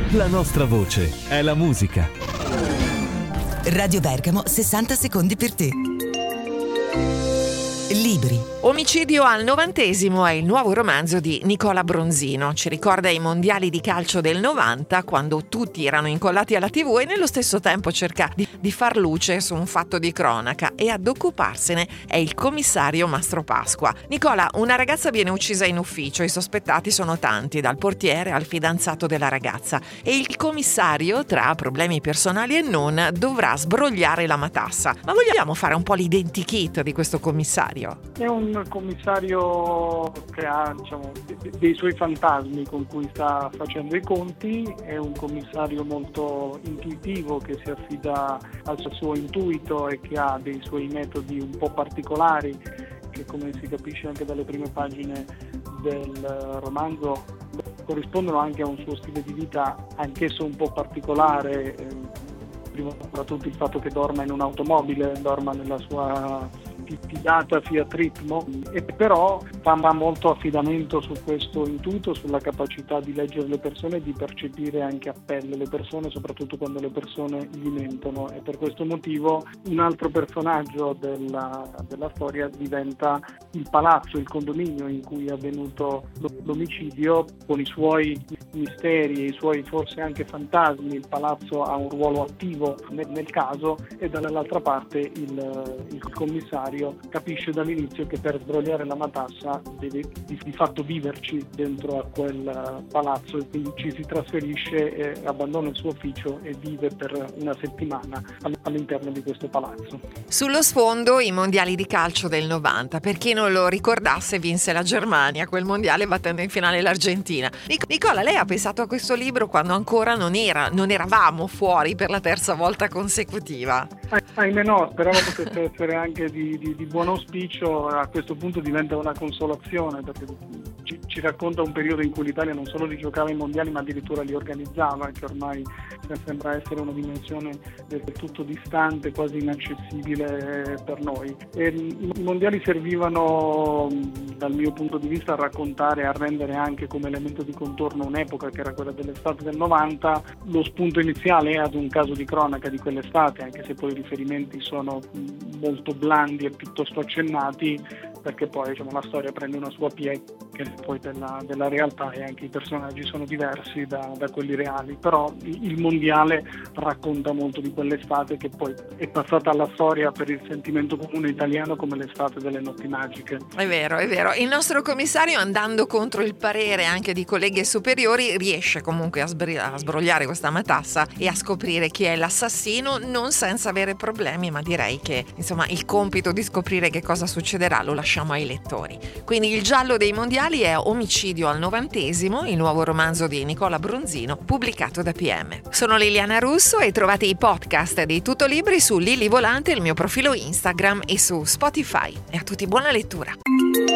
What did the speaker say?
La nostra voce è la musica. Radio Bergamo, 60 secondi per te. Libri. Omicidio al 90° è il nuovo romanzo di Nicola Bronzino. Ci ricorda i mondiali di calcio del 90, quando tutti erano incollati alla TV, e nello stesso tempo cerca di far luce su un fatto di cronaca, e ad occuparsene è il commissario Mastro Pasqua. Nicola, una ragazza viene uccisa in ufficio, i sospettati sono tanti, dal portiere al fidanzato della ragazza, e il commissario, tra problemi personali e non, dovrà sbrogliare la matassa. Ma vogliamo fare un po' l'identikit di questo commissario? È un commissario che ha, dei suoi fantasmi con cui sta facendo i conti. È un commissario molto intuitivo, che si affida al suo intuito e che ha dei suoi metodi un po' particolari, che, come si capisce anche dalle prime pagine del romanzo, corrispondono anche a un suo stile di vita anch'esso un po' particolare. Prima tra tutto il fatto che dorma in un'automobile, dorma nella sua fidata Fiat Ritmo, e però fa molto affidamento su questo intuito, sulla capacità di leggere le persone e di percepire anche a pelle le persone, soprattutto quando le persone gli mentono, e per questo motivo un altro personaggio della storia diventa il palazzo, il condominio in cui è avvenuto l'omicidio, con i suoi misteri e i suoi forse anche fantasmi. Il palazzo ha un ruolo attivo nel caso, e dall'altra parte il commissario capisce dall'inizio che per sbrogliare la matassa deve di fatto viverci dentro a quel palazzo, e quindi ci si trasferisce e abbandona il suo ufficio e vive per una settimana all'interno di questo palazzo. Sullo sfondo i mondiali di calcio del 90, per chi non lo ricordasse, vinse la Germania quel mondiale battendo in finale l'Argentina. Nicola, lei ha pensato a questo libro quando ancora non eravamo fuori per la terza volta consecutiva? Ahimè no, speravo potesse essere anche di buon auspicio. A questo punto diventa una consolazione, perché ci racconta un periodo in cui l'Italia non solo li giocava ai mondiali, ma addirittura li organizzava, che ormai sembra essere una dimensione del tutto distante, quasi inaccessibile per noi. E i mondiali servivano, dal mio punto di vista, a raccontare e a rendere anche come elemento di contorno un'epoca che era quella dell'estate del 90. Lo spunto iniziale è ad un caso di cronaca di quell'estate, anche se poi i riferimenti sono molto blandi e piuttosto accennati, perché poi la storia prende una sua piega poi della realtà, e anche i personaggi sono diversi da quelli reali. Però il mondiale racconta molto di quell'estate, che poi è passata alla storia per il sentimento comune italiano come l'estate delle notti magiche. È vero. Il nostro commissario, andando contro il parere anche di colleghi superiori, riesce comunque a sbrogliare questa matassa e a scoprire chi è l'assassino, non senza avere problemi, ma direi che il compito di scoprire che cosa succederà lo lasciamo ai lettori. Quindi il giallo dei mondiali è Omicidio al 90°, il nuovo romanzo di Nicola Bronzino, pubblicato da PM. Sono Liliana Russo e trovate i podcast di Tutto Libri su Lili Volante, il mio profilo Instagram, e su Spotify. E a tutti buona lettura.